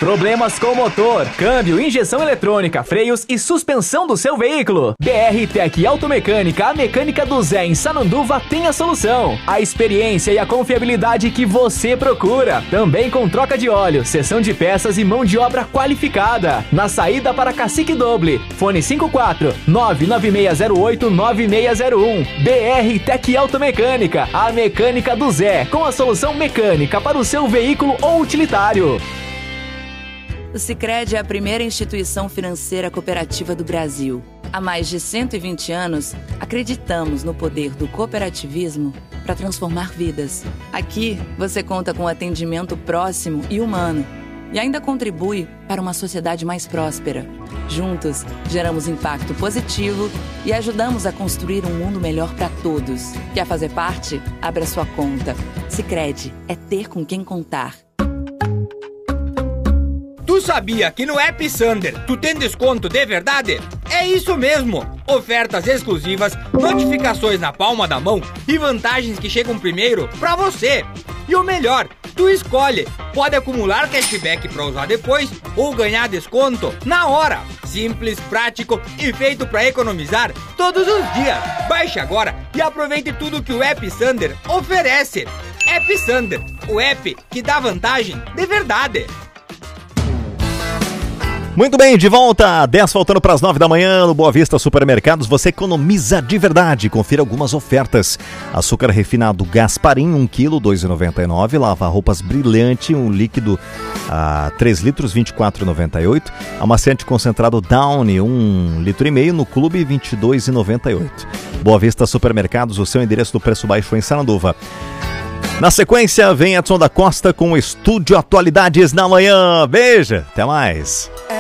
Problemas com motor, câmbio, injeção eletrônica, freios e suspensão do seu veículo? BR Tech Automecânica, a mecânica do Zé em Sananduva tem a solução. A experiência e a confiabilidade que você procura. Também com troca de óleo, cessão de peças e mão de obra qualificada. Na saída para Cacique Doble. Fone 54-99608-9601. BR Tech Automecânica, a mecânica do Zé, com a solução mecânica para o seu veículo ou utilitário. O Sicredi é a primeira instituição financeira cooperativa do Brasil. Há mais de 120 anos, acreditamos no poder do cooperativismo para transformar vidas. Aqui, você conta com atendimento próximo e humano e ainda contribui para uma sociedade mais próspera. Juntos, geramos impacto positivo e ajudamos a construir um mundo melhor para todos. Quer fazer parte? Abra sua conta. Sicredi é ter com quem contar. Tu sabia que no App Sander tu tem desconto de verdade? É isso mesmo! Ofertas exclusivas, notificações na palma da mão e vantagens que chegam primeiro pra você. E o melhor, tu escolhe. Pode acumular cashback pra usar depois ou ganhar desconto na hora. Simples, prático e feito pra economizar todos os dias. Baixe agora e aproveite tudo que o App Sander oferece. App Sander, o app que dá vantagem de verdade. Muito bem, de volta, 10 faltando para as 9 da manhã no Boa Vista Supermercados, você economiza de verdade, confira algumas ofertas. Açúcar refinado Gasparim, 1 kg, 2,99, lava-roupas Brilhante, um líquido a 3 litros, 24,98, amaciante concentrado Downy, 1,5 litro no Clube, 22,98. Boa Vista Supermercados, o seu endereço do preço baixo em Sananduva. Na sequência, vem Edson da Costa com o Estúdio Atualidades na manhã. Beijo, até mais.